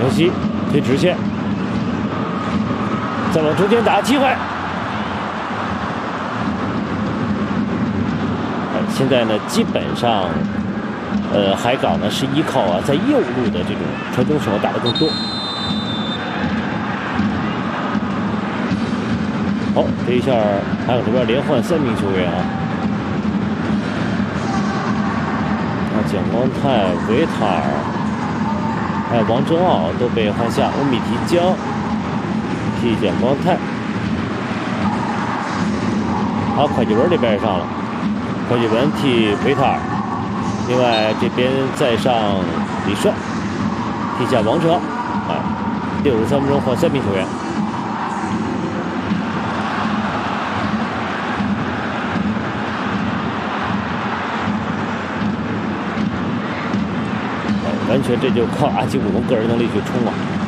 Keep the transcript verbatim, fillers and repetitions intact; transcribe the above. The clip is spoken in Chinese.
梅西推直线，再往中间打，机会。哎，现在呢，基本上，呃，海港呢是依靠啊在右路的这种传中手打得更多。好，这一下海港这边连换三名球员啊。 蒋光太、维塔尔，还有王真奥都被换下，欧米提江替蒋光太。好，蒯继文这边也上了，蒯继文替维塔尔。另外这边再上李帅，替下王真奥。哎，六十三分钟换三名球员。 完全这就靠阿基古龙个人能力去冲啊！